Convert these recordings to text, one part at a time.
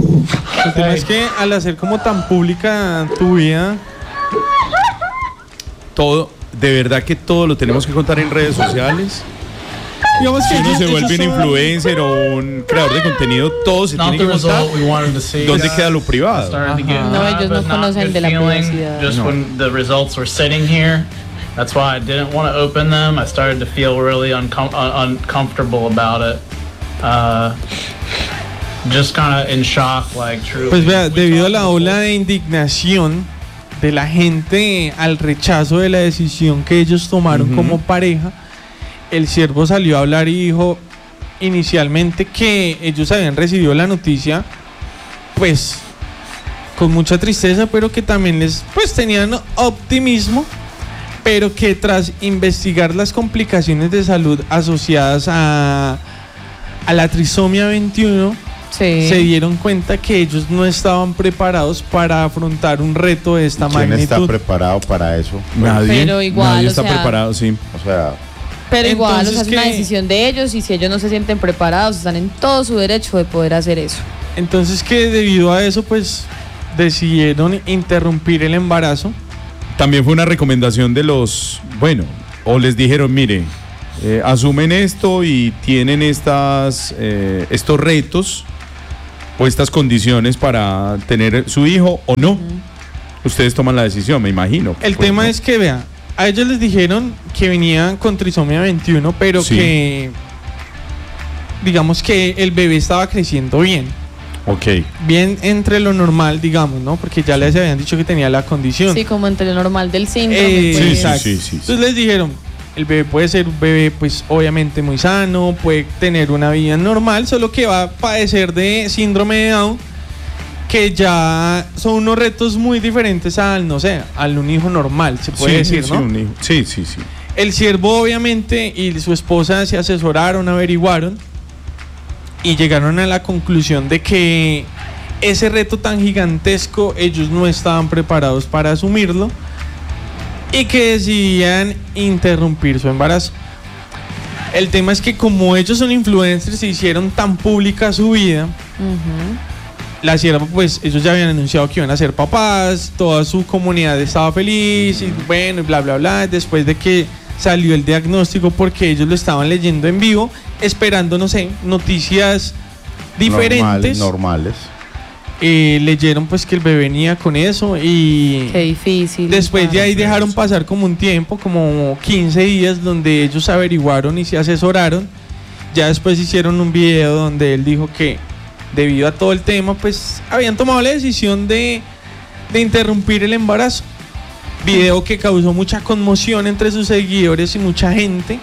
El tema es que al hacer como tan pública tu vida, todo, de verdad que todo lo tenemos que contar en redes sociales. digamos que Si uno se ellos vuelve un son- influencer o un creador de contenido, todo se Not tiene the que contar. result we wanted to see. ¿Dónde queda lo privado? Started to get No, ellos no not conocen good de la feeling privacidad. Just when the results were sitting here. That's why I didn't want to open them. I started to feel really uncomfortable about it. Just kind of in shock, like truly. Pues vea, debido a la ola de indignación de la gente al rechazo de la decisión que ellos tomaron como pareja, el siervo salió a hablar y dijo inicialmente que ellos habían recibido la noticia pues con mucha tristeza, pero que también les pues tenían optimismo, pero que tras investigar las complicaciones de salud asociadas a la trisomía 21 Sí. se dieron cuenta que ellos no estaban preparados para afrontar un reto de esta ¿Quién está magnitud. preparado para eso? Nadie, Pero igual, nadie o está sea, preparado, sí. O sea, Pero igual, o Entonces, sea, es una ¿qué? decisión de ellos y si ellos no se sienten preparados, están en todo su derecho de poder hacer eso. Entonces que debido a eso pues decidieron interrumpir el embarazo. También fue una recomendación de los, bueno, o les dijeron, mire, asumen esto y tienen estos retos o estas condiciones para tener su hijo o no. Ustedes toman la decisión, me imagino. El Pues, tema ¿no? es que vea, a ellos les dijeron que venían con trisomía 21, pero Sí. que digamos que el bebé estaba creciendo bien. Ok. Bien entre lo normal, digamos, ¿no? Porque ya les habían dicho que tenía la condición. Sí, como entre lo normal del síndrome. Sí, pues. Exacto. sí, sí, sí. Entonces les dijeron, el bebé puede ser un bebé pues obviamente muy sano, puede tener una vida normal, solo que va a padecer de síndrome de Down, que ya son unos retos muy diferentes al, no sé, al un hijo normal, se puede Sí, decir, sí, ¿no? un hijo. Sí, sí, sí. El siervo obviamente y su esposa se asesoraron, averiguaron y llegaron a la conclusión de que ese reto tan gigantesco ellos no estaban preparados para asumirlo y que decidían interrumpir su embarazo. El tema es que como ellos son influencers, se hicieron tan pública su vida, la sierva pues ellos ya habían anunciado que iban a ser papás, toda su comunidad estaba feliz y bueno, y bla bla bla, después de que salió el diagnóstico porque ellos lo estaban leyendo en vivo, esperando, no sé, noticias diferentes. normales. Leyeron pues que el bebé venía con eso y Qué difícil. después de ahí Claro. dejaron pasar como un tiempo, como 15 días donde ellos averiguaron y se asesoraron. Ya después hicieron un video donde él dijo que debido a todo el tema pues habían tomado la decisión de interrumpir el embarazo. Video que causó mucha conmoción entre sus seguidores y mucha gente,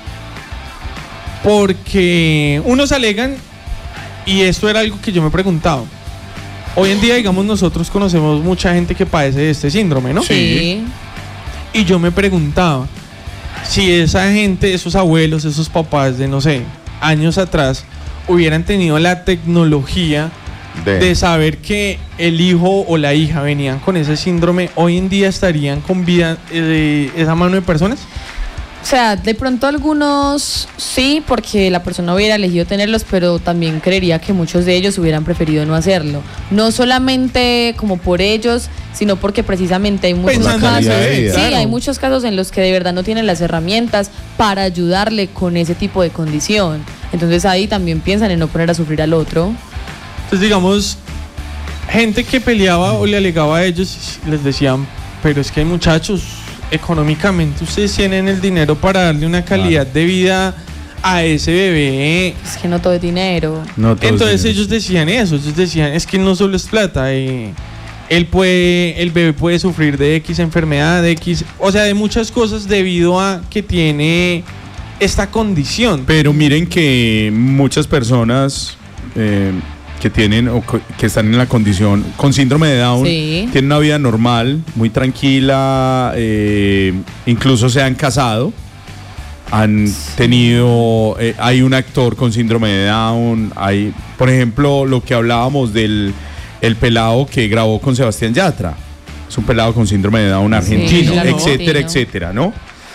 porque unos alegan, y esto era algo que yo me preguntaba, hoy en día digamos nosotros conocemos mucha gente que padece de este síndrome, ¿no? Sí. Y yo me preguntaba si esa gente, esos abuelos, esos papás de no sé, años atrás, hubieran tenido la tecnología de saber que el hijo o la hija venían con ese síndrome, hoy en día estarían con vida esa mano de personas. O sea, de pronto algunos sí, porque la persona hubiera elegido tenerlos, pero también creería que muchos de ellos hubieran preferido no hacerlo. No solamente como por ellos, sino porque precisamente hay muchos Pensando en la casos. calidad de vida. Sí, Claro. hay muchos casos en los que de verdad no tienen las herramientas para ayudarle con ese tipo de condición. Entonces ahí también piensan en no poner a sufrir al otro. Entonces digamos, gente que peleaba o le alegaba a ellos, les decían, pero es que muchachos, económicamente ustedes tienen el dinero para darle una calidad de vida a ese bebé. Es que no todo es dinero. No, todos Entonces tienen- ellos decían eso, ellos decían, es que no solo es plata, el bebé puede sufrir de X enfermedad, de X, o sea, de muchas cosas debido a que tiene esta condición. Pero miren que muchas personas que tienen o que están en la condición con síndrome de Down Sí. tienen una vida normal, muy tranquila, incluso se han casado, han tenido, hay un actor con síndrome de Down, hay, por ejemplo, lo que hablábamos del el pelado que grabó con Sebastián Yatra, es un pelado con síndrome de Down argentino, el etcétera, argentino. etcétera, ¿no?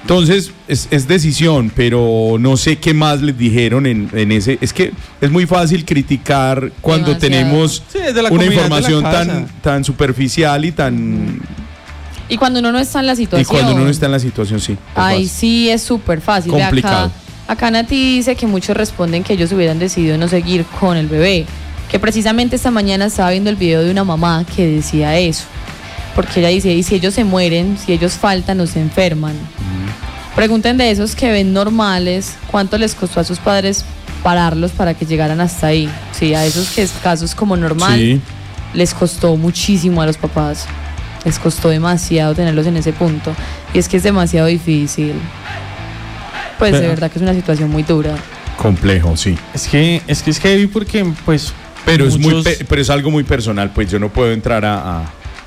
Entonces, es decisión, pero no sé qué más les dijeron en ese. Es que es muy fácil criticar cuando Demasiado. tenemos Sí, desde la una comodidad de la información casa. tan superficial y tan. Y cuando uno no está en la situación. Y cuando uno no está en la situación, sí. es Ay, fácil. sí, es súper fácil. Ve Complicado. Acá Nati dice que muchos responden que ellos hubieran decidido no seguir con el bebé. Que precisamente esta mañana estaba viendo el video de una mamá que decía eso. Porque ella dice, y si ellos se mueren, si ellos faltan o se enferman. Pregunten de esos que ven normales, ¿cuánto les costó a sus padres pararlos para que llegaran hasta ahí? Sí, a esos que es casos como normal, Sí. les costó muchísimo a los papás. Les costó demasiado tenerlos en ese punto. Y es que es demasiado difícil. Pues de Pero- verdad que es una situación muy dura. Complejo, sí. Es que es heavy porque, pues. Pero muchos- pero es algo muy personal, pues yo no puedo entrar a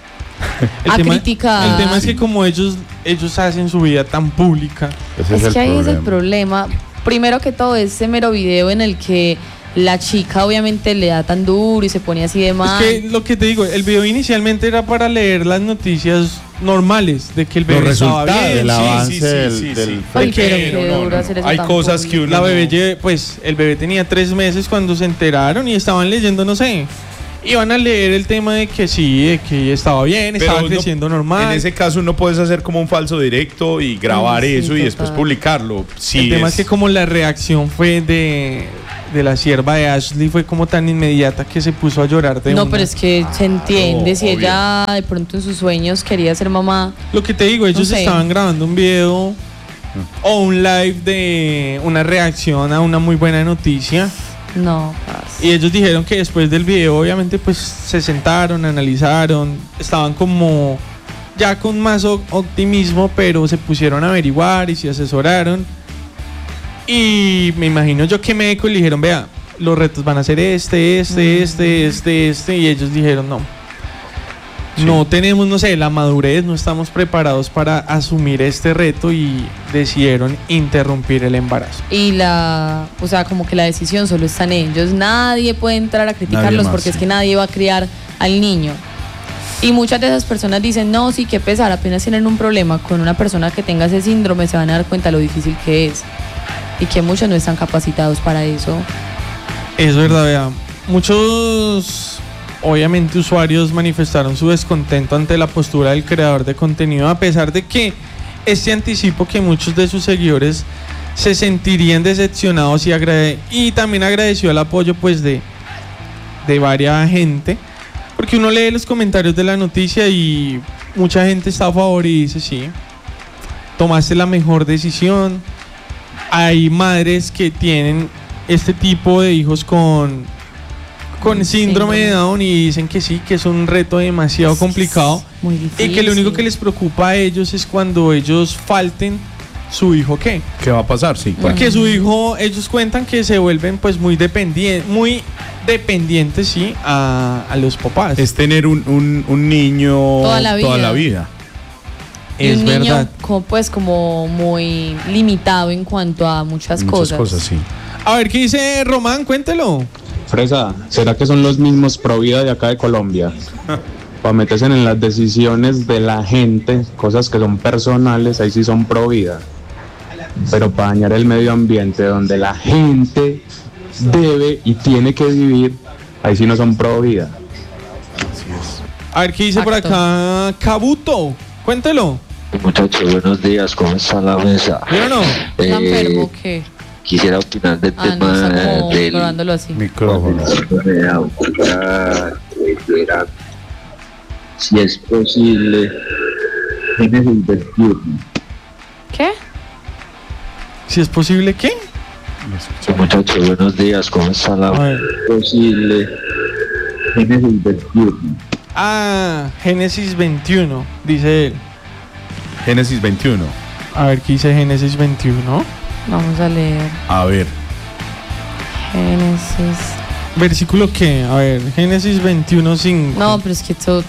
A criticar. El tema es que como ellos hacen su vida tan pública. ese Es el que ahí es el problema. problema. Primero que todo, ese mero video en el que la chica obviamente le da tan duro y se pone así de mal. Es que lo que te digo, el video inicialmente era para leer las noticias normales de que el Los bebé estaba resultados bien. del sí, avance sí, del- sí, sí, del- sí. Ay, Porque pero qué duro hacer eso Hay tan cosas que público. uno la no- bebé, pues el bebé tenía 3 meses cuando se enteraron y estaban leyendo, no sé. Iban a leer el tema de que sí, de que estaba bien, Pero estaba uno- creciendo normal. En ese caso no puedes hacer como un falso directo y grabar Sí, eso y después total. publicarlo. Sí, el tema es que como la reacción fue de la sierva de Ashley fue como tan inmediata que se puso a llorar de No, una. pero es que se entiende. no, Si obvio. ella de pronto en sus sueños quería ser mamá, Lo que te digo, ellos No sé. estaban grabando un video o un live de una reacción a una muy buena noticia. no. parce. Y ellos dijeron que después del video, obviamente, pues se sentaron, analizaron, estaban como ya con más optimismo, pero se pusieron a averiguar y se asesoraron. Y me imagino yo que médicos le dijeron, vea, los retos van a ser este. Y ellos dijeron, no. Sí. No tenemos, no sé, la madurez, no estamos preparados para asumir este reto y decidieron interrumpir el embarazo. Y o sea, como que la decisión solo está en ellos. Nadie puede entrar a Nadie criticarlos más, porque es sí. que nadie va a criar al niño. Y muchas de esas personas dicen, no, sí, qué pesar, apenas tienen un problema con una persona que tenga ese síndrome, se van a dar cuenta lo difícil que es. Y que muchos no están capacitados para eso. Es verdad, vea. Muchos, obviamente, usuarios manifestaron su descontento ante la postura del creador de contenido, a pesar de que este anticipo que muchos de sus seguidores se sentirían decepcionados y también agradeció el apoyo pues de varias gente, porque uno lee los comentarios de la noticia y mucha gente está a favor y dice, sí, tomaste la mejor decisión. Hay madres que tienen este tipo de hijos con síndrome de Down y dicen que sí, que es un reto demasiado complicado Muy y difícil. que lo único que les preocupa a ellos es cuando ellos falten, su hijo qué. ¿Qué va a pasar? Sí. Porque su hijo, ellos cuentan que se vuelven pues muy dependientes, sí, a los papás. Es tener un niño Toda la vida. Y Es un niño verdad. como muy limitado en cuanto a muchas cosas. sí. A ver, ¿qué dice Román? Cuéntelo. Fresa, ¿será que son los mismos pro vida de acá de Colombia? Para meterse en las decisiones de la gente, cosas que son personales, ahí sí son pro vida. Pero para dañar el medio ambiente donde la gente debe y tiene que vivir, ahí sí no son pro vida. A ver, ¿qué dice por Exacto. acá? Kabuto, cuéntelo. Muchachos, buenos días, ¿cómo está la mesa? ¿Sí o no? ¿Está enfermo qué? Quisiera opinar del Ah, no, tema está como del ignorándolo así. Micrófono. si es posible Génesis 21. ¿Qué? Si es posible, ¿qué? Muchachos, buenos días, ¿cómo está la A ver. posible Génesis 21? Ah, Génesis 21, dice él. Génesis 21. A ver, ¿qué dice Génesis 21? Vamos a leer. A ver. Génesis. ¿Versículo qué? A ver, Génesis 21, 5. No, pero es que esto.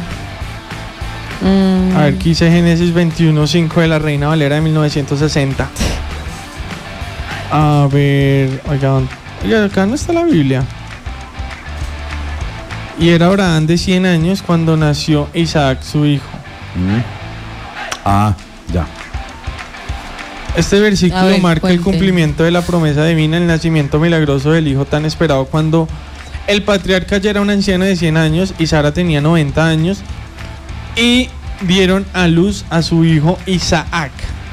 A ver, ¿qué dice Génesis 21, 5 de la Reina Valera de 1960? A ver, oiga, acá no está la Biblia. Y era Abraham de 100 años cuando nació Isaac, su hijo. Ah, ya. Este A versículo ver, marca el cuente. cumplimiento de la promesa divina, el nacimiento milagroso del hijo tan esperado cuando el patriarca ya era un anciano de 100 años y Sara tenía 90 años y dieron a luz a su hijo Isaac.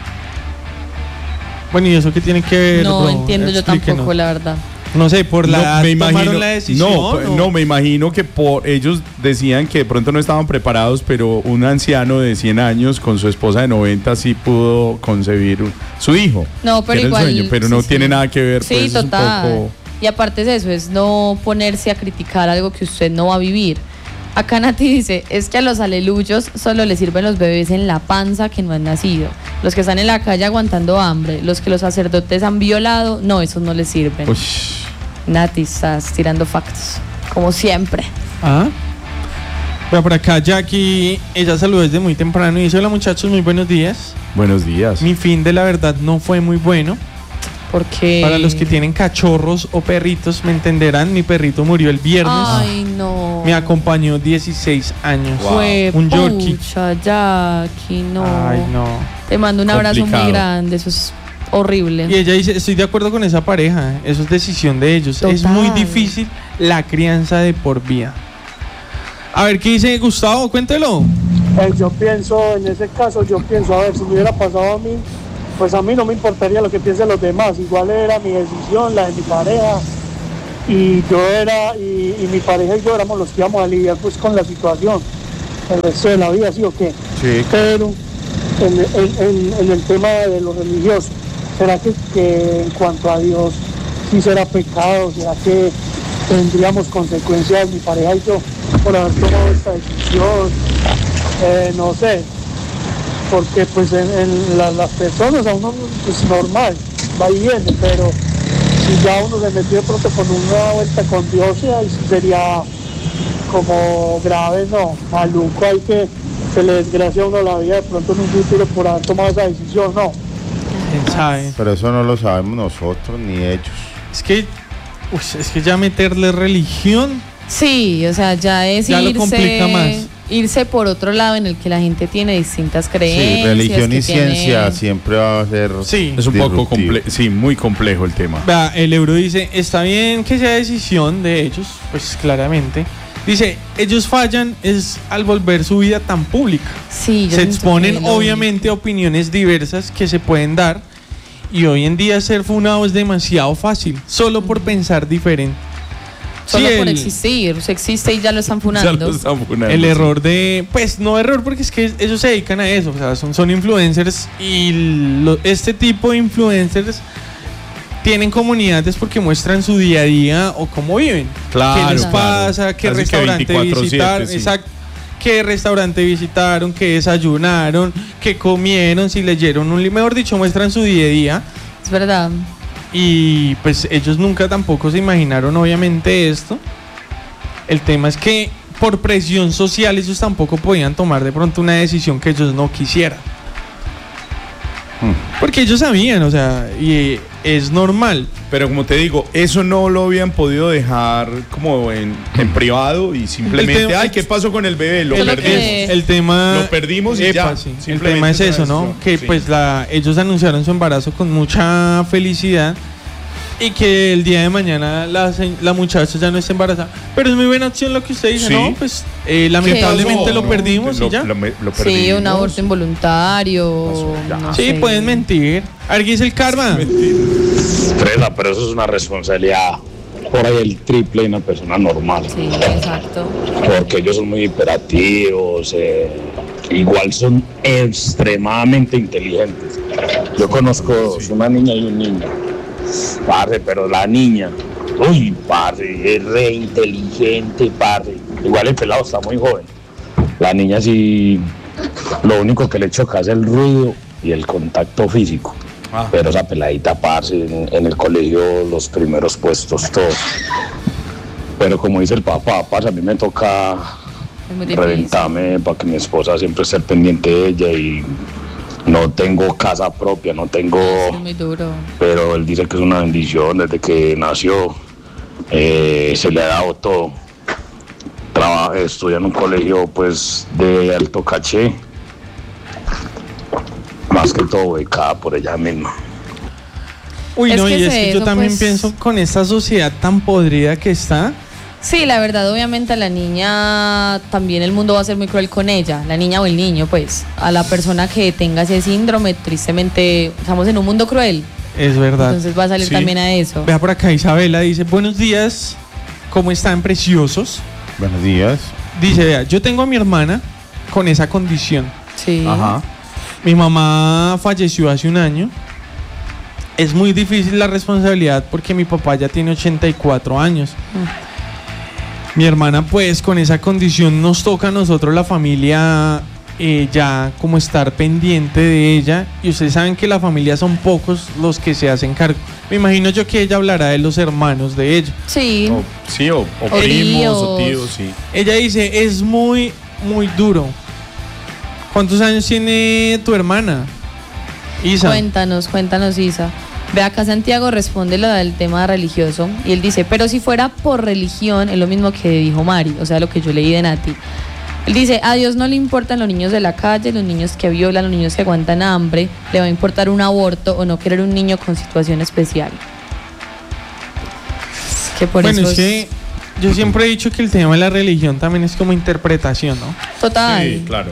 Bueno, ¿y eso qué tiene que ver? No bro? entiendo yo Explíquenos. tampoco, la verdad. No sé, por la edad me imagino, tomaron la decisión. no, me imagino que por ellos decían que de pronto no estaban preparados, pero un anciano de 100 años con su esposa de 90 sí pudo concebir su hijo. No, pero que era el igual. sueño, pero sí, no sí. tiene nada que ver. Sí, pues, es un total. poco- Y aparte de eso, es no ponerse a criticar algo que usted no va a vivir. Acá Nati dice, es que a los aleluyos solo les sirven los bebés en la panza que no han nacido. Los que están en la calle aguantando hambre, los que los sacerdotes han violado, no, esos no les sirven. Uy, Nati, estás tirando factos, como siempre. Ah. Pero por acá Jackie, ella saludó desde muy temprano y dice: hola muchachos, muy buenos días. buenos días. Mi fin de la verdad no fue muy bueno. Porque... Para los que tienen cachorros o perritos me entenderán, mi perrito murió el viernes. Ay, no. Me acompañó 16 años. Fue Un Yorkie. pucha, Jackie, no. Ay, no. Te mando un abrazo Complicado. muy grande, eso es horrible. Y ella dice: estoy de acuerdo con esa pareja, eso es decisión de ellos. Es Total. muy difícil la crianza de por vida. A ver, ¿qué dice Gustavo? Cuéntelo. Yo pienso, en ese caso, a ver, si me hubiera pasado a mí, pues a mí no me importaría lo que piensen los demás, igual era mi decisión, la de mi pareja, y mi pareja y yo éramos los que íbamos a lidiar pues con la situación, el resto de la vida, ¿sí o qué? Sí. Pero en el tema de lo religioso, ¿será que en cuanto a Dios sí será pecado? ¿Será que tendríamos consecuencias mi pareja y yo por haber tomado esta decisión? No sé, porque pues las personas a uno pues normal, va y viene, pero si ya uno se metió de pronto con una vuelta con Dios, ahí sí sería como grave, no, maluco, hay que se le desgracia a uno la vida de pronto en un futuro por haber tomado esa decisión, no. ¿Quién sabe? Pero eso no lo sabemos nosotros ni ellos. Es que ya meterle religión. Sí, o sea, ya es Ya lo complica más. irse por otro lado en el que la gente tiene distintas creencias. Sí, religión que y ciencia tiene- siempre va a ser Sí. Es un poco disruptivo. complejo, sí, muy complejo el tema. Vea, el Euro dice: está bien que sea decisión de ellos, pues claramente. Dice: ellos fallan es al volver su vida tan pública. Sí, yo Se siento exponen que lo- obviamente a opiniones diversas que se pueden dar, y hoy en día ser funado es demasiado fácil, solo por pensar diferente. Solo Sí, por el- existir, se existe y ya lo están Ya funando. lo están funando, El sí. error de, pues no error, porque es que ellos se dedican a eso, o sea, son influencers, y este tipo de influencers tienen comunidades porque muestran su día a día o cómo viven. Claro, ¿Qué les claro. pasa? ¿Qué Casi que restaurante 24/7, visitaron? sí. Exacto. ¿Qué restaurante visitaron? ¿Qué desayunaron? ¿Qué comieron? Si leyeron un libro, mejor dicho, muestran su día a día. Es verdad. Y pues ellos nunca tampoco se imaginaron obviamente esto. El tema es que por presión social ellos tampoco podían tomar de pronto una decisión que ellos no quisieran. Porque ellos sabían, o sea, y es normal. Pero como te digo, eso no lo habían podido dejar como en privado y simplemente, El tema- ay, ¿qué pasó con el bebé? Lo Solo perdimos. que- El tema... Lo perdimos y Epa, ya. sí. El Simplemente tema es esa eso, ¿no? decisión, Que sí. pues ellos anunciaron su embarazo con mucha felicidad y que el día de mañana la muchacha ya no está embarazada. Pero es muy buena opción lo que usted dice, Sí. ¿no? Pues lamentablemente lo perdimos y ya. Lo Sí, perdimos. un aborto involuntario. Ya. no Sí, sé. pueden mentir. ¿Alguien es el karma? Fresa, pero eso es una responsabilidad por ahí el triple de una persona normal. Sí, exacto. Porque ellos son muy hiperactivos, igual son extremadamente inteligentes. Yo conozco una niña y un niño, parce, pero la niña, uy, parce, es re inteligente, parce. Igual el pelado está muy joven. La niña sí, lo único que le choca es el ruido y el contacto físico. Ah. Pero esa peladita, parce, en el colegio los primeros puestos todos. Pero como dice el papá, parce, a mí me toca Es muy difícil. reventarme para que mi esposa siempre esté pendiente de ella, y no tengo casa propia, no tengo, Es muy duro. pero él dice que es una bendición desde que nació, se le ha dado todo. Estudia en un colegio pues de alto caché, más que todo ubicada por ella misma. Uy, Es no, que y es sé que yo eso, también pues. pienso con esta sociedad tan podrida que está. Sí, la verdad, obviamente a la niña también el mundo va a ser muy cruel con ella, la niña o el niño, pues. A la persona que tenga ese síndrome, tristemente, estamos en un mundo cruel. Es verdad. Entonces va a salir Sí. también a eso. Vea por acá, Isabela dice, buenos días, ¿cómo están, preciosos? Buenos días. Dice, vea, yo tengo a mi hermana con esa condición. Sí. Ajá. Mi mamá falleció hace un año. Es muy difícil la responsabilidad porque mi papá ya tiene 84 años. Mi hermana pues con esa condición nos toca a nosotros la familia ya como estar pendiente de ella. Y ustedes saben que la familia son pocos los que se hacen cargo. Me imagino yo que ella hablará de los hermanos de ella. Sí. Sí, o O primos, o tíos. tíos, sí. Ella dice, es muy, muy duro. ¿Cuántos años tiene tu hermana? Isa. Cuéntanos, Isa. Ve acá, Santiago responde lo del tema religioso y él dice, pero si fuera por religión, es lo mismo que dijo Mari, o sea, lo que yo leí de Nati. Él dice, a Dios no le importan los niños de la calle, los niños que violan, los niños que aguantan hambre, le va a importar un aborto o no querer un niño con situación especial. Que por Bueno, eso es que yo siempre he dicho que el tema de la religión también es como interpretación, ¿no? total. Sí, claro.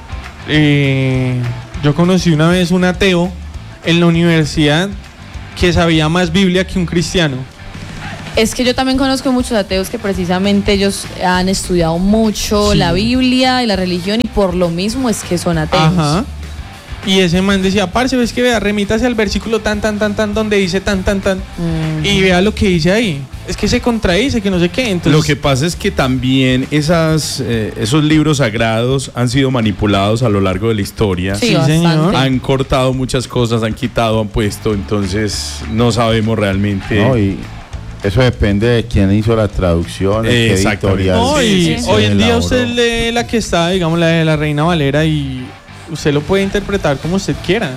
Yo conocí una vez un ateo en la universidad que sabía más Biblia que un cristiano. Es que yo también conozco muchos ateos que precisamente ellos han estudiado mucho Sí. la Biblia y la religión y por lo mismo es que son ateos. Ajá. Y ese man decía, parce, ves que vea, remítase al versículo tan, donde dice tan. Y vea lo que dice ahí. Es que se contradice, que no sé qué. Entonces, Lo que pasa es que también esos libros sagrados han sido manipulados a lo largo de la historia. Sí, Sí, bastante. señor. Han cortado muchas cosas, han quitado, han puesto, entonces no sabemos realmente. No, y eso depende de quién hizo la traducción, qué Exactamente. editorial. no, y sí. hoy en día elaboró. usted lee la que está, digamos, la de la Reina Valera y usted lo puede interpretar como usted quiera.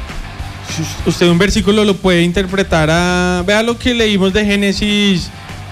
Si usted un versículo lo puede interpretar vea lo que leímos de Génesis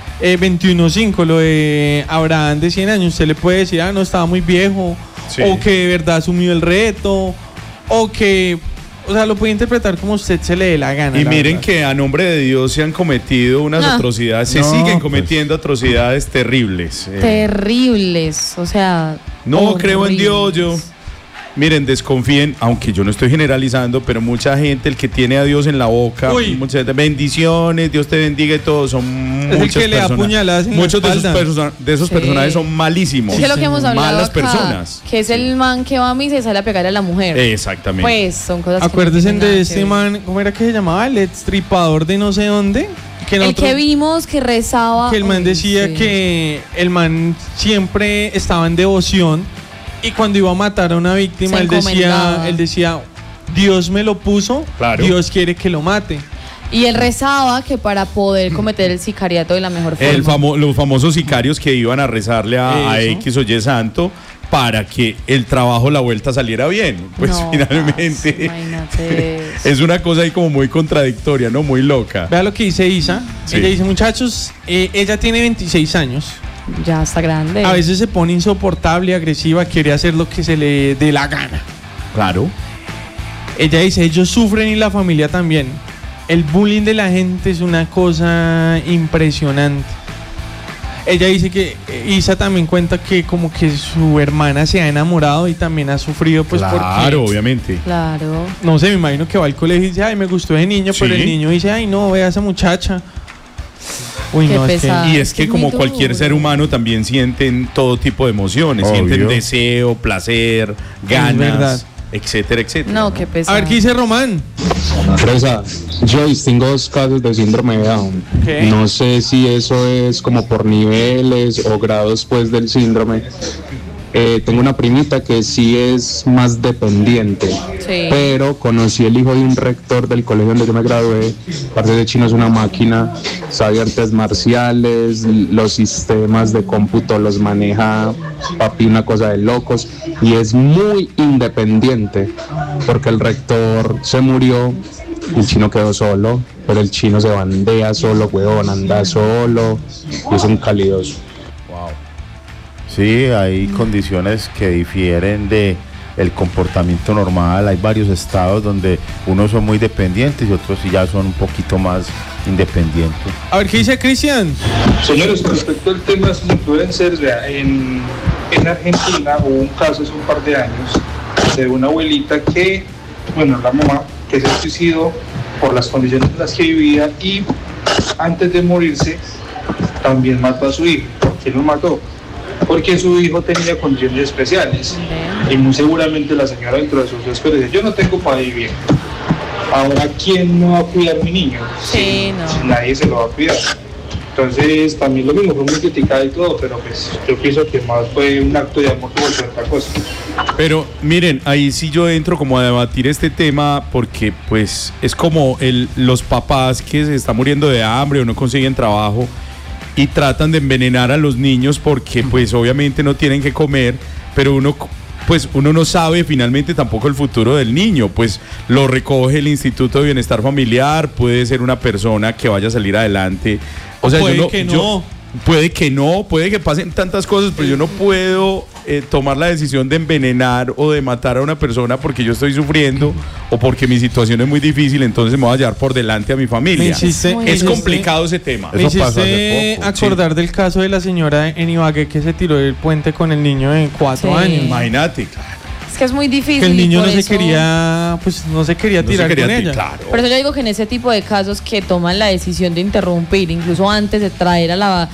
21:5, lo de Abraham de 100 años. Usted le puede decir, no, estaba muy viejo, Sí. o que de verdad asumió el reto, o que, o sea, lo puede interpretar como usted se le dé la gana. Y la miren verdad. que a nombre de Dios se han cometido unas atrocidades, se No, siguen pues. cometiendo atrocidades terribles. Terribles, o sea. No creo en Dios, horribles. yo. Miren, desconfíen, aunque yo no estoy generalizando, pero mucha gente, el que tiene a Dios en la boca, Uy. mucha gente, bendiciones, Dios te bendiga y todo, son el muchas que le da personas. puñaladas en la Muchos de esos, espalda. de esos Sí. personajes son malísimos. Es que lo que hemos hablado Malas acá, personas. que es el man que va a misa y sale a pegar a la mujer. Exactamente. Pues son cosas que no Acuérdense tienen nada de que este ver. man, ¿cómo era que se llamaba? El extripador de no sé dónde. Que El nosotros- que vimos que rezaba. que el man Uy, decía sí. que el man siempre estaba en devoción y cuando iba a matar a una víctima Se encomendaba. él decía, Dios me lo puso, Claro. Dios quiere que lo mate. Y él rezaba que para poder cometer el sicariato de la mejor forma. Los famosos sicarios que iban a rezarle a Eso. X o Y santo para que el trabajo, la vuelta saliera bien. Pues No, finalmente imagínate eso. es una cosa ahí como muy contradictoria, ¿no? Muy loca. Vea lo que dice Isa. Sí. Ella dice, muchachos, ella tiene 26 años. Ya está grande. A veces se pone insoportable, agresiva, quiere hacer lo que se le dé la gana. Claro. Ella dice, ellos sufren y la familia también. El bullying de la gente es una cosa impresionante. Ella dice que Isa también cuenta que como que su hermana se ha enamorado y también ha sufrido pues Claro, porque, obviamente. Claro. no sé, me imagino que va al colegio y dice, ay, me gustó ese niño, pero Sí. el niño dice, ay, no, vea a esa muchacha. Uy, Qué no, es que... pesado. Y es es que que es como muy cualquier duro. ser humano también sienten todo tipo de emociones, Obvio. sienten deseo, placer, verdad. ganas, etcétera, etcétera. No, qué A pesado. ver, ¿qué dice Román? Fresa, yo distingo dos casos de síndrome de Down. Ok. No sé si eso es como por niveles o grados pues del síndrome. Tengo una primita que sí es más dependiente, Sí. pero conocí el hijo de un rector del colegio donde yo me gradué. Aparte de chino es una máquina, sabe artes marciales, los sistemas de cómputo los maneja papi, una cosa de locos, y es muy independiente porque el rector se murió. El chino quedó solo, pero el chino se bandea solo, huevón, anda solo y es un calidoso. Sí, hay condiciones que difieren de el comportamiento normal. Hay varios estados donde unos son muy dependientes y otros sí ya son un poquito más independientes. A ver, ¿qué dice Cristian? Señores, con respecto al tema de los influencers, vea, en Argentina hubo un caso hace un par de años de una abuelita que, bueno, la mamá, que se suicidó por las condiciones en las que vivía y antes de morirse también mató a su hijo. ¿Quién lo mató? Porque su hijo tenía condiciones especiales y muy seguramente la señora dentro de sus deseos decía, yo no tengo para vivir. Ahora, ¿quién no va a cuidar a mi niño? Sí, no. Nadie se lo va a cuidar. Entonces, también lo mismo, fue muy criticado y todo, pero pues yo pienso que más fue un acto de amor que otra cosa. Pero miren, ahí sí yo entro como a debatir este tema porque pues es como los papás que se están muriendo de hambre o no consiguen trabajo y tratan de envenenar a los niños porque pues obviamente no tienen que comer, pero uno no sabe finalmente tampoco el futuro del niño, pues lo recoge el Instituto de Bienestar Familiar, puede ser una persona que vaya a salir adelante. O sea, puede que no, puede que pasen tantas cosas, pero yo no puedo tomar la decisión de envenenar o de matar a una persona porque yo estoy sufriendo o porque mi situación es muy difícil, entonces me voy a llevar por delante a mi familia. Es complicado ese tema. Me hiciste acordar del caso de la señora en Ibagué que se tiró del puente con el niño de 4 años. Imagínate, claro. Es que es muy difícil. Que el niño no se quería tirar con ella. Claro. Por eso yo digo que en ese tipo de casos que toman la decisión de interrumpir, incluso antes de traer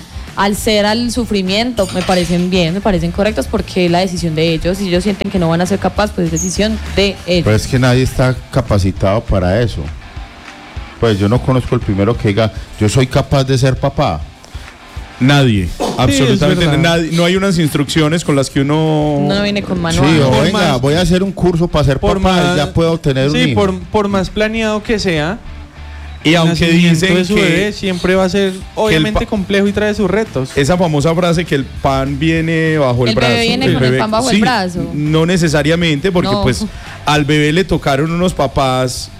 al sufrimiento, me parecen bien, me parecen correctos porque es la decisión de ellos. Si ellos sienten que no van a ser capaces, pues es decisión de ellos. Pero es que nadie está capacitado para eso. Pues yo no conozco el primero que diga, yo soy capaz de ser papá. Nadie, absolutamente nadie. No hay unas instrucciones con las que uno... No viene con manual. Sí, o venga, voy a hacer un curso para ser papá y ya puedo tener un hijo. Sí, por más planeado que sea, y aunque dicen de su bebé siempre va a ser obviamente complejo y trae sus retos. Esa famosa frase que el pan viene bajo el brazo. El bebé viene con el pan bajo el brazo. No necesariamente, porque pues al bebé le tocaron unos papás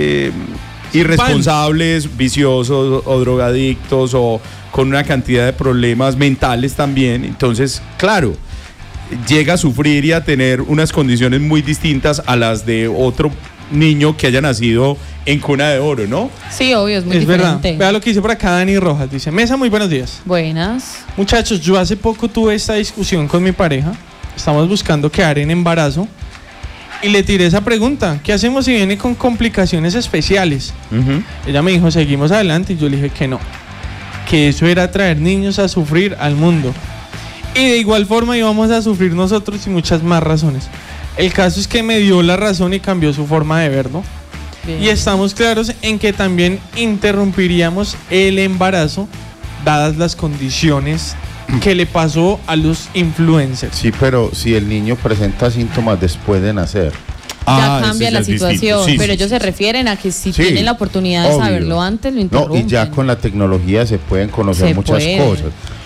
irresponsables, viciosos o drogadictos o con una cantidad de problemas mentales también. Entonces, claro, llega a sufrir y a tener unas condiciones muy distintas a las de otro niño que haya nacido en cuna de oro, ¿no? Sí, obvio, es muy diferente. Verdad. Vea lo que dice por acá Dani Rojas. Dice, Mesa, muy buenos días. Buenas. Muchachos, yo hace poco tuve esta discusión con mi pareja. Estamos buscando quedar en embarazo. Y le tiré esa pregunta. ¿Qué hacemos si viene con complicaciones especiales? Ella me dijo, seguimos adelante. Y yo le dije que no. Que eso era traer niños a sufrir al mundo. Y de igual forma íbamos a sufrir nosotros y muchas más razones. El caso es que me dio la razón y cambió su forma de verlo. Bien. Y estamos claros en que también interrumpiríamos el embarazo dadas las condiciones que le pasó a los influencers. Sí, pero si el niño presenta síntomas después de nacer. Ya cambia la situación, pero ellos se refieren a que si tienen la oportunidad de saberlo antes, lo interrumpen. No, y ya con la tecnología se pueden conocer muchas cosas.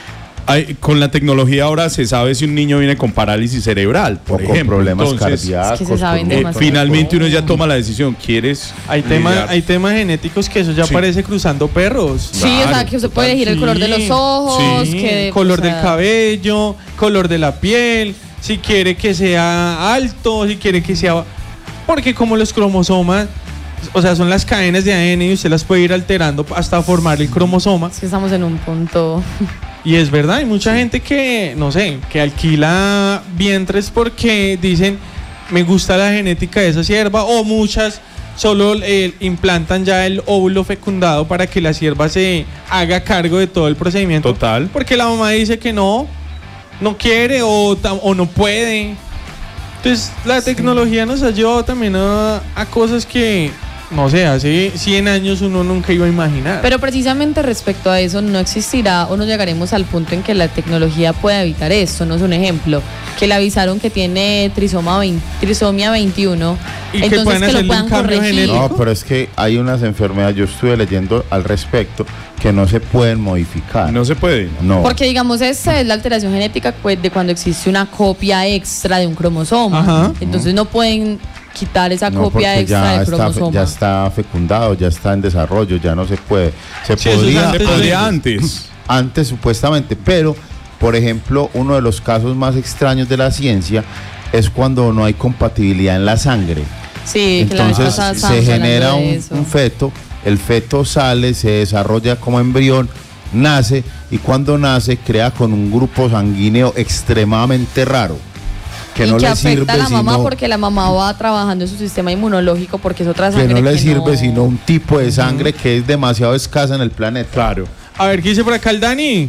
Con la tecnología ahora se sabe si un niño viene con parálisis cerebral, por ejemplo, con problemas cardíacos. Es que se saben finalmente uno ya toma la decisión. ¿Quieres? Hay temas genéticos que eso ya parece cruzando perros. Sí, claro, o sea, que usted puede elegir el color de los ojos, color del cabello, color de la piel, si quiere que sea alto, si quiere que sea... Porque como los cromosomas, o sea, son las cadenas de ADN y usted las puede ir alterando hasta formar el cromosoma. Es que estamos en un punto... Y es verdad, hay mucha gente que, no sé, que alquila vientres porque dicen, me gusta la genética de esa cierva, o muchas solo implantan ya el óvulo fecundado para que la cierva se haga cargo de todo el procedimiento. Total. Porque la mamá dice que no quiere o no puede. Entonces la tecnología nos ha llevado también a cosas que... No sé, hace 100 años uno nunca iba a imaginar. Pero precisamente respecto a eso no existirá o no llegaremos al punto en que la tecnología pueda evitar esto. No es un ejemplo, que le avisaron que tiene trisomía 21, y entonces que lo puedan corregir. No, pero es que hay unas enfermedades, yo estuve leyendo al respecto, que no se pueden modificar. No se puede. No. Porque digamos, esa es la alteración genética pues, de cuando existe una copia extra de un cromosoma. Ajá. Entonces no pueden quitar esa copia extra del cromosoma. Ya está fecundado, ya está en desarrollo, ya no se puede. Se podía antes. Antes supuestamente, pero por ejemplo, uno de los casos más extraños de la ciencia es cuando no hay compatibilidad en la sangre. Sí, entonces claro, se genera un feto, el feto sale, se desarrolla como embrión, nace y cuando nace crea con un grupo sanguíneo extremadamente raro. Que no que le afecta sirve a la mamá sino, porque la mamá va trabajando en su sistema inmunológico porque es otra sangre que no le que sirve no... sino un tipo de sangre que es demasiado escasa en el planeta. Claro. A ver, ¿qué dice por acá el Dani?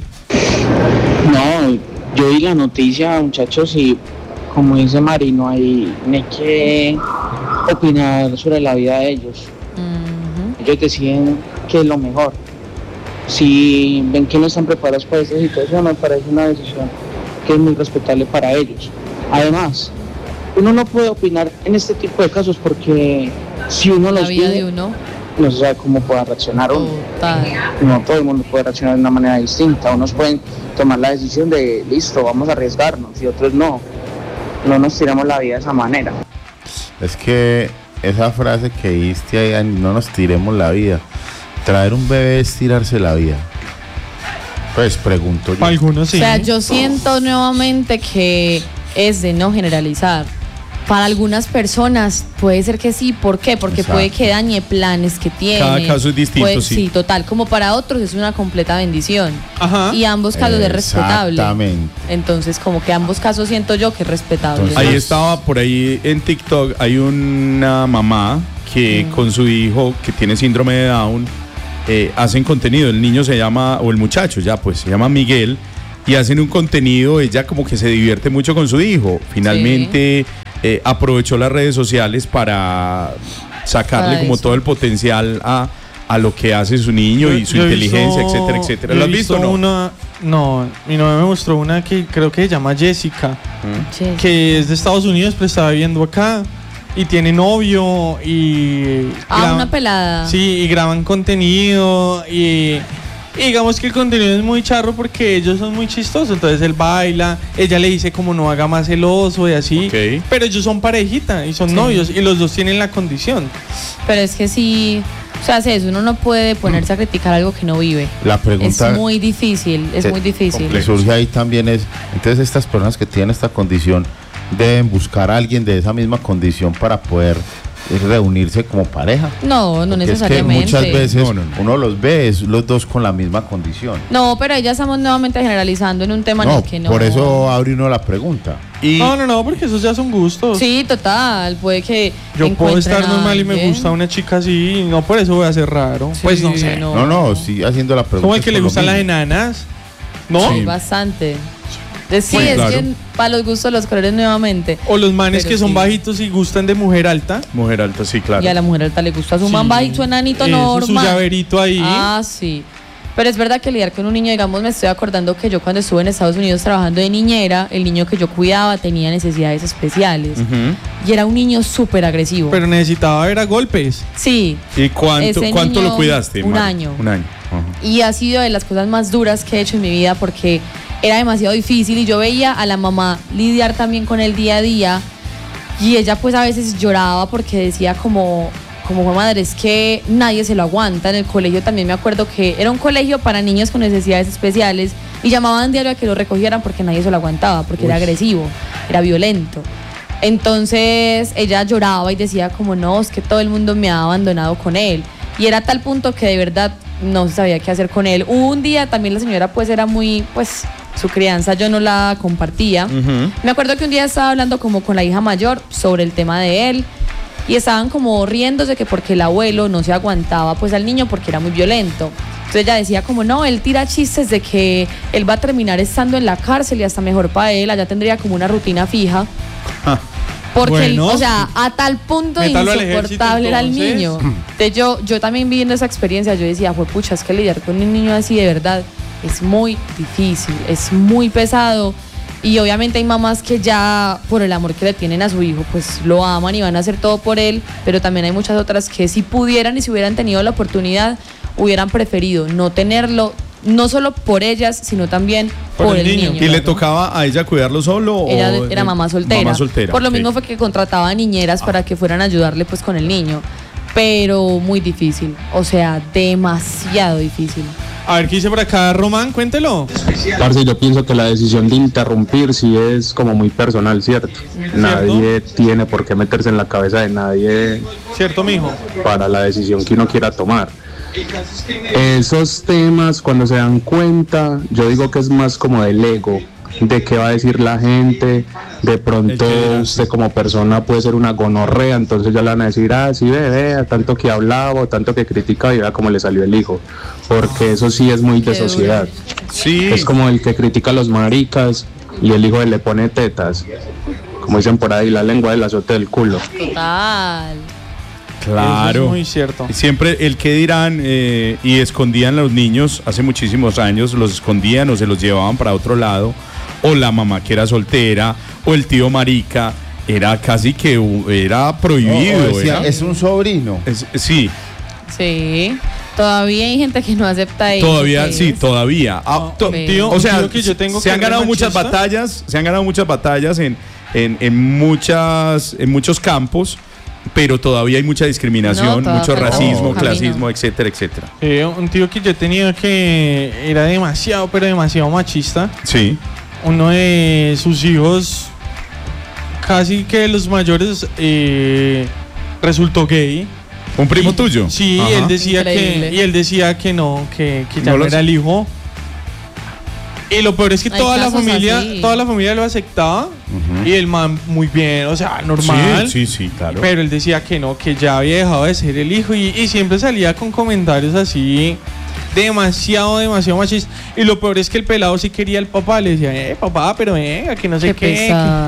No, yo vi la noticia, muchachos, y como dice Mari, no hay que opinar sobre la vida de ellos. Ellos deciden qué es lo mejor. Si ven que no están preparados para esta situación, me parece una decisión que es muy respetable para ellos. Además, uno no puede opinar en este tipo de casos porque si uno los vive, no se sabe cómo pueda reaccionar uno. No todo el mundo puede reaccionar de una manera distinta. Unos pueden tomar la decisión de listo, vamos a arriesgarnos, y otros no. No nos tiramos la vida de esa manera. Es que esa frase que diste ahí, no nos tiremos la vida. Traer un bebé es tirarse la vida. Pues pregunto yo. Para algunos sí. O sea, yo siento nuevamente que es de no generalizar. Para algunas personas puede ser que sí. ¿Por qué? Porque Exacto. puede que dañe planes que tienen. Cada caso es distinto, sí. Sí, total. Como para otros es una completa bendición. Ajá. Y ambos casos es respetable. Exactamente. Entonces, como que ambos casos siento yo que es respetable. Entonces, ahí estaba por ahí en TikTok, hay una mamá que con su hijo que tiene síndrome de Down hacen contenido. El niño se llama, o el muchacho ya pues, se llama Miguel, y hacen un contenido, ella como que se divierte mucho con su hijo. Finalmente aprovechó las redes sociales para sacarle Para como eso. todo el potencial a lo que hace su niño y su Yo he inteligencia, visto- etcétera, etcétera. yo ¿Lo he has visto o visto no? No, mi novia me mostró una que creo que se llama Jessica, Sí. que es de Estados Unidos, pero está viviendo acá y tiene novio y Una pelada. sí, y graban contenido y digamos que el contenido es muy charro porque ellos son muy chistosos, entonces él baila, ella le dice como no haga más el oso y así, Ok. pero ellos son parejita y son Sí. novios y los dos tienen la condición. Pero es que sí, o sea, hace eso, uno no puede ponerse a criticar algo que no vive. La pregunta Es muy difícil, es muy difícil. que surge ahí también es, entonces estas personas que tienen esta condición deben buscar a alguien de esa misma condición para poder reunirse como pareja. No, no Porque necesariamente. Es que muchas veces No. uno los ve, es los dos con la misma condición. No, pero ahí ya estamos nuevamente generalizando en un tema en No, el que no. por eso abre uno la pregunta. Y No, porque esos ya son gustos. Sí, total, puede que Yo puedo estar encuentren a normal y me alguien. gusta una chica así, y no por eso voy a ser raro. Sí, pues no sé. No, sí, haciendo la pregunta. Como el que es le por lo gustan las mismo. enanas. ¿No? Sí, bastante. Sí, Bueno, es claro. que para los gustos los colores nuevamente. O los manes Pero que son sí. bajitos y gustan de mujer alta. mujer alta, sí, claro. Y a la mujer alta le gusta su Sí. man bajito, su enanito Eso, su normal. llaverito ahí. Ah, sí. Pero es verdad que lidiar con un niño, digamos, me estoy acordando que yo cuando estuve en Estados Unidos trabajando de niñera, el niño que yo cuidaba tenía necesidades especiales. Ujú. Y era un niño súper agresivo. Pero necesitaba ver a golpes. Sí. ¿Y cuánto Ese lo niño, cuidaste? un Mari? año. Un año. Ajá. Y ha sido de las cosas más duras que he hecho en mi vida porque era demasiado difícil y yo veía a la mamá lidiar también con el día a día y ella pues a veces lloraba porque decía como madre, es que nadie se lo aguanta. En el colegio también me acuerdo que era un colegio para niños con necesidades especiales y llamaban diario a que lo recogieran porque nadie se lo aguantaba, porque era agresivo, era violento. Entonces ella lloraba y decía como no, es que todo el mundo me ha abandonado con él. Y era a tal punto que de verdad no se sabía qué hacer con él. Un día también la señora pues era muy, pues su crianza yo no la compartía. Me acuerdo que un día estaba hablando como con la hija mayor sobre el tema de él y estaban como riéndose que porque el abuelo no se aguantaba pues al niño porque era muy violento. Entonces ella decía como no, él tira chistes de que él va a terminar estando en la cárcel y hasta mejor para él, allá tendría como una rutina fija. Porque, Bueno. o sea, a tal punto de Métalo al ejército, insoportable era el entonces. niño. Entonces yo también viviendo esa experiencia, yo decía, fue pucha, es que lidiar con un niño así de verdad es muy difícil, es muy pesado. Y obviamente hay mamás que ya por el amor que le tienen a su hijo, pues lo aman y van a hacer todo por él, pero también hay muchas otras que si pudieran y si hubieran tenido la oportunidad, hubieran preferido no tenerlo, no solo por ellas, sino también por el niño. ¿Y le tocaba a ella cuidarlo solo? Ella o era mamá soltera. Mamá soltera. Por lo ok. mismo fue que contrataba niñeras para que fueran a ayudarle pues con el niño. Pero muy difícil. O sea, demasiado difícil. A ver, ¿qué dice por acá Román? Cuéntelo. Parce, yo pienso que la decisión de interrumpir sí es como muy personal, ¿cierto? Nadie tiene por qué meterse en la cabeza de nadie. ¿Cierto, mijo? Para la decisión que uno quiera tomar. Esos temas, cuando se dan cuenta, yo digo que es más como del ego, de qué va a decir la gente. De pronto usted como persona puede ser una gonorrea, entonces ya le van a decir, sí, vea, tanto que hablaba, tanto que criticaba y vea cómo le salió el hijo, porque eso sí es muy de sociedad. Sí. Es como el que critica a los maricas y el hijo le pone tetas, como dicen por ahí, la lengua del azote del culo. Total. Claro. Eso es muy cierto. Siempre el que dirán, y escondían a los niños hace muchísimos años, los escondían o se los llevaban para otro lado, o la mamá que era soltera, o el tío marica, era casi que era prohibido. Es un sobrino. Sí. Sí. Todavía hay gente que no acepta eso. Todavía, sí, todavía. Tío, o sea, que yo tengo se han ganado muchas batallas, en muchos campos, pero todavía hay mucha discriminación, mucho racismo, clasismo, etcétera, etcétera. Un tío que yo tenía que era demasiado, pero demasiado machista. Sí. Uno de sus hijos, casi que los mayores, resultó gay. ¿Un primo tuyo? Sí, Ajá. él decía que no, que ya no era el hijo. Y lo peor es que toda la familia lo aceptaba. Y el man muy bien, o sea, normal. Sí, claro. Pero él decía que no, que ya había dejado de ser el hijo. Y siempre salía con comentarios así demasiado machistas. Y lo peor es que el pelado sí quería al papá. Le decía, papá, pero venga, que no sé qué.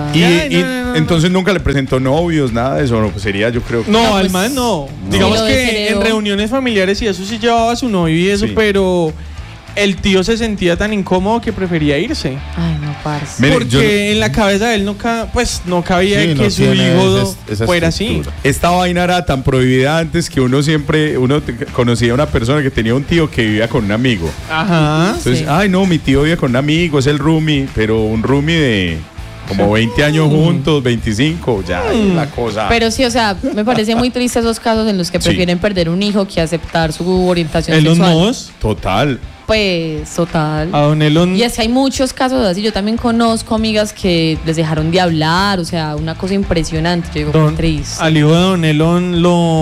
Y entonces nunca le presentó novios, nada de eso. No, pues sería, yo creo que. No, al man no. Digamos que en reuniones familiares y eso sí llevaba a su novio y eso, pero el tío se sentía tan incómodo que prefería irse. Ay, no, parce. Porque en la cabeza de él no cabía que su hijo fuera así. Esta vaina era tan prohibida antes que uno conocía a una persona que tenía un tío que vivía con un amigo. Ajá. Entonces, no, mi tío vive con un amigo, es el roomie, pero un roomie de como 20 años juntos, 25, ya la cosa. Pero sí, o sea, me parece muy triste esos casos en los que prefieren perder un hijo que aceptar su orientación sexual. Total. Pues, total. A don Elon. Y es que hay muchos casos así. Yo también conozco amigas que les dejaron de hablar, o sea, una cosa impresionante. Yo digo, qué triste. Al hijo de don Elon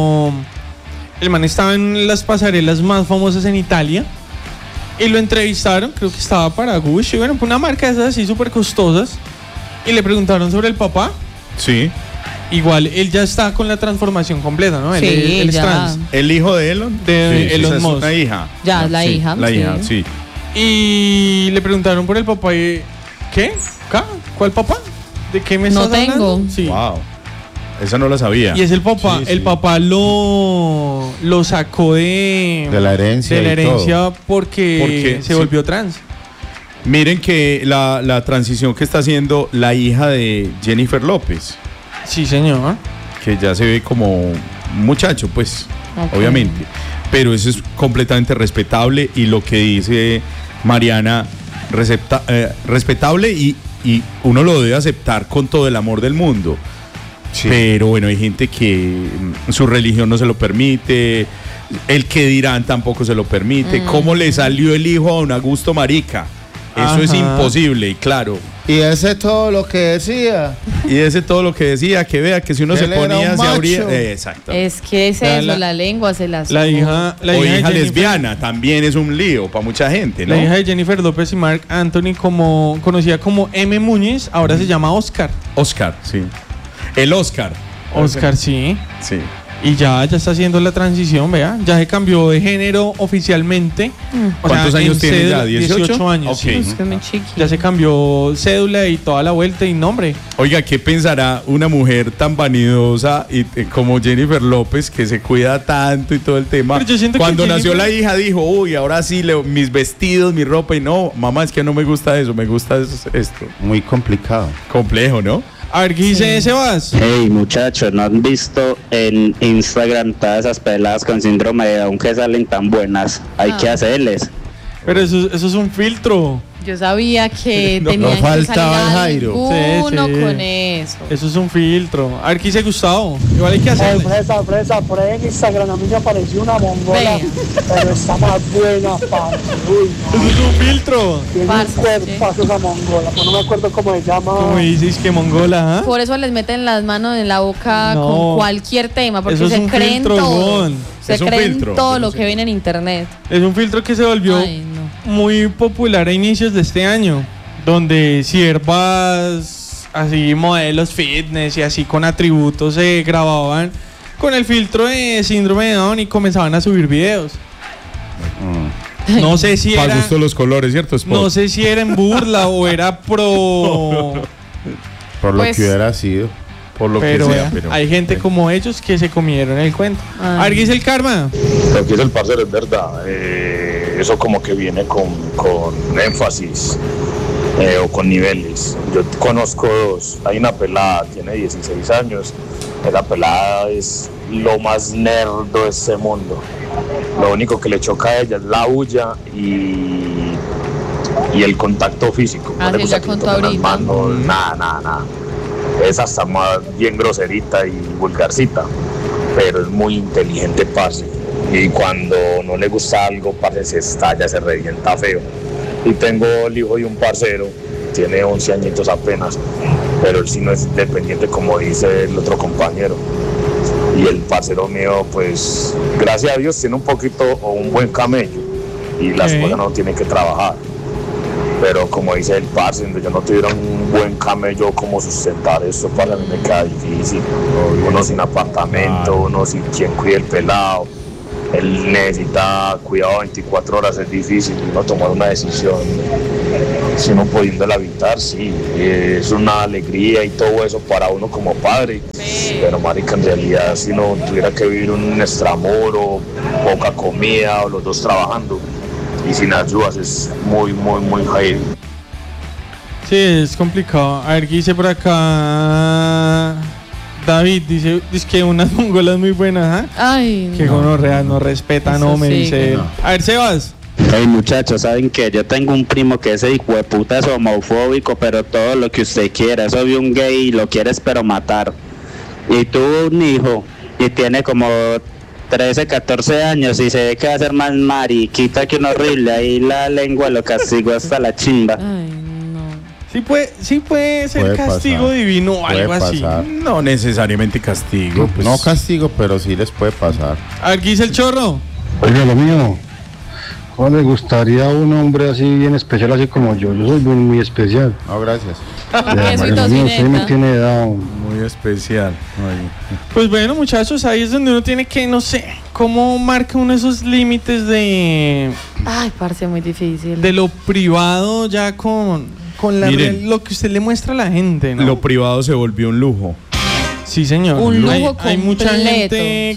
el man estaba en las pasarelas más famosas en Italia y lo entrevistaron, creo que estaba para Gucci, bueno, una marca de esas así súper costosas, y le preguntaron sobre el papá. Sí. Igual, él ya está con la transformación completa, ¿no? Sí, él es trans. ¿El hijo de Elon? De Elon Musk. Es una hija. Ya, la hija. La hija, sí. Y le preguntaron por el papá y... ¿Qué? ¿Cuál papá? ¿De qué me estás hablando? No tengo. Sí. Wow. Esa no la sabía. Y es el papá. Sí. El papá lo sacó de la herencia. De la herencia porque se volvió trans. Miren que la transición que está haciendo la hija de Jennifer López. Sí, señor. Que ya se ve como un muchacho, pues, obviamente. Pero eso es completamente respetable, y lo que dice Mariana, respetable, y uno lo debe aceptar con todo el amor del mundo. Sí. Pero bueno, hay gente que su religión no se lo permite, el que dirán tampoco se lo permite. ¿Cómo le salió el hijo a don Augusto Marica? Eso es imposible, y claro. Y ese es todo lo que decía. Que vea que si uno se ponía, se abría. Exacto. Es que es eso, la lengua se las. La hija lesbiana también es un lío para mucha gente, ¿no? La hija de Jennifer López y Marc Anthony, conocida como M. Muñiz, ahora se llama Oscar. Oscar, sí. El Oscar. Oscar, sí. Sí. Y ya está haciendo la transición, vea. Ya se cambió de género oficialmente. ¿Cuántos años tiene ya? 18 años. Okay. Sí. Ya se cambió cédula y toda la vuelta y nombre. Oiga, ¿qué pensará una mujer tan vanidosa como Jennifer López, que se cuida tanto y todo el tema? Cuando nació la hija dijo, uy, ahora sí, mis vestidos, mi ropa, y no, mamá, es que no me gusta eso, me gusta esto. Muy complicado. Complejo, ¿no? A ver, ¿qué dice Sebas? Hey, muchachos, ¿no han visto en Instagram todas esas peladas con síndrome de Down que salen tan buenas? Hay que hacerles. Pero eso es un filtro. Yo sabía que No tenían que faltaba salir el Jairo. alguno Sí. con eso. Eso es un filtro. A ver qué dice Gustavo. Igual hay que hacerle. Fresa, por ahí en Instagram a mí me apareció una mongola, Vea. pero está más buena, parce. Uy, no. Eso es un filtro. Tiene Parce, un cuerpazo esa mongola, pues no me acuerdo cómo se llama. Como dices que mongola, ¿ah? Por eso les meten las manos en la boca No. con cualquier tema, porque Eso es se un creen filtro, todo. Gon. Se Es un creen filtro, todo eso lo sí. que ven en internet. Es un filtro que se volvió Ay, no. muy popular a inicios de este año, donde siervas, así modelos fitness y así con atributos se grababan con el filtro de síndrome de Down y comenzaban a subir videos. No sé si Para era, gusto los colores, ¿cierto? Spot? no sé si era en burla o era pro, Por lo Pues- que hubiera sido. Por lo pero, que sea, pero hay gente como ellos que se comieron el cuento. Ay. A ver, ¿qué dice el karma? Lo que dice el parcero es verdad. Eso como que viene con énfasis o con niveles. Yo conozco dos. Hay una pelada, tiene 16 años. Esa pelada es lo más nerdo de este mundo. Lo único que le choca a ella es la bulla y el contacto físico. Ah, No le sí, gusta ya que le contó toquen las ahorita. manos, nada. Es hasta más bien groserita y vulgarcita, pero es muy inteligente, parce. Y cuando no le gusta algo, parce, se estalla, se revienta feo. Y tengo el hijo de un parcero, tiene 11 añitos apenas, pero él sí no es independiente como dice el otro compañero. Y el parcero mío, pues, gracias a Dios, tiene un poquito o un buen camello y la Ok. esposa no tiene que trabajar. Pero como dice el parce, si yo no tuviera un buen camello, como sustentar eso, para mí me queda difícil. Uno sin apartamento, uno sin quien cuide el pelado. Él necesita cuidado 24 horas, es difícil. Uno tomar una decisión, si uno pudiéndola evitar, sí, es una alegría y todo eso para uno como padre. Pero marica, en realidad, si uno tuviera que vivir un extramuro, poca comida, o los dos trabajando, y sin ayudas, es muy heavy. Sí, es complicado. A ver, ¿qué dice por acá? David dice que unas mongolas muy buenas, ¿ah? Ay, Que no. gonorrea, no respeta, Eso no me sí, dice que él. no. A ver, Sebas. Hey muchachos, ¿saben qué? Yo tengo un primo que ese hijo de puta es homofóbico, pero todo lo que usted quiera. Eso vio un gay y lo quieres pero matar. Y tuvo un hijo y tiene como 13, 14 años y se ve que va a ser más mariquita que un horrible. Ahí la lengua lo castigó hasta la chimba. Ay, no. Sí puede ser Puede castigo pasar. divino o Puede algo así. pasar. no necesariamente castigo. Pues, No castigo, pero sí les puede pasar. A ver, ¿qué dice el chorro? Oiga, lo mío, ¿cómo le gustaría a un hombre así bien especial, así como yo? Yo soy muy especial. No, gracias. Con queso y Lo mío, usted me tocineta. tiene dado. muy especial. Ay. Pues bueno, muchachos, ahí es donde uno tiene que, no sé, cómo marca uno esos límites de Ay, parce, muy difícil. lo privado ya con Miren. lo que usted le muestra a la gente, ¿no? Lo privado se volvió un lujo. Sí, señor. Un lujo hay mucha completo. gente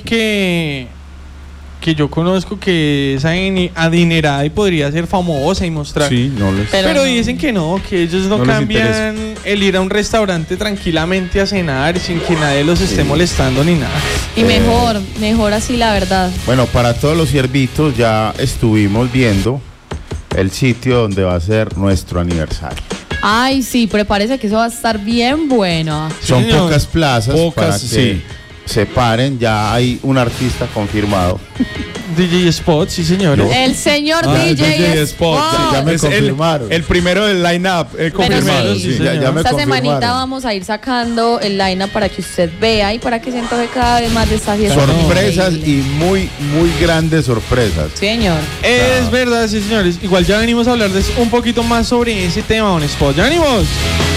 que yo conozco que es adinerada y podría ser famosa y mostrar. Sí, no les. Pero Pero no. dicen que no, que ellos no, No les cambian el ir a un restaurante tranquilamente a cenar sin que nadie los esté molestando ni nada. Y mejor así, la verdad. Bueno, para todos los siervitos ya estuvimos viendo el sitio donde va a ser nuestro aniversario. Ay, sí, prepárese que eso va a estar bien bueno. Son señor. pocas plazas Pocas, para que sí. se paren. Ya hay un artista confirmado. DJ Spot, sí señores. El señor Ah, DJ Spot. Spot. Ya me Es confirmaron. el primero del line-up. Confirmado, sí, sí. sí. Ya me Esta confirmaron. semanita vamos a ir sacando el line para que usted vea y para que se antoje cada vez más de esta fiesta. Sorpresas increíble. y muy grandes sorpresas. Señor. Es verdad, sí señores. Igual ya venimos a hablarles un poquito más sobre ese tema, un Spot. Ya venimos.